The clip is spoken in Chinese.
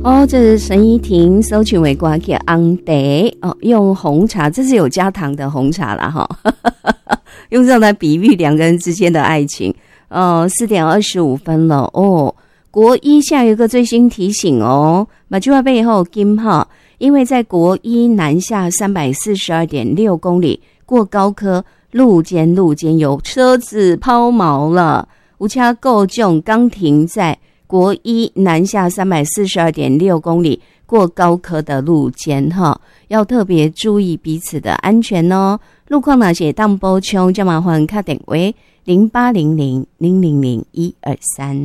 哦，这是陈怡婷搜取为瓜给昂茶哦，用红茶，这是有加糖的红茶啦哈，用这样来比喻两个人之间的爱情。4:25了哦。国一下有一个最新提醒哦，马就要背后金哈，因为在国一南下342.6公里过高科路肩有车子抛锚了，无车够重刚停在国一南下342.6公里过高科的路肩哈，要特别注意彼此的安全哦。路况那些当补充，就麻烦打电话0800000123。